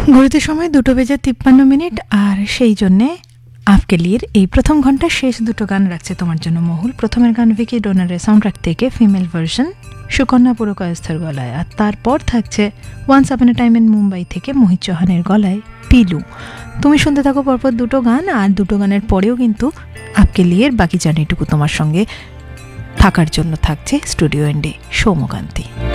ঘড়িতে সময় 2:53 আর সেই জন্যে আপকে লিয়ের এই প্রথম ঘন্টার শেষ দুটো গান রাখছে তোমার জন্য মহুল। প্রথমের গান ভিকি ডোনারের সাউন্ডট্র্যাক থেকে ফিমেল ভার্সন সুকন্যা পুরকায়স্থর গলায়, আর তারপর থাকছে once upon A time in Mumbai থেকে মোহিত চৌহানের গলায় পিলু। তুমি শুনতে থাকো পরপর দুটো গান, আর দুটো গানের পরেও কিন্তু আপকে লিয়ের বাকি জার্নিটুকু তোমার সঙ্গে থাকার জন্য থাকছে স্টুডিও এন্ডে সৌম্যকান্তি।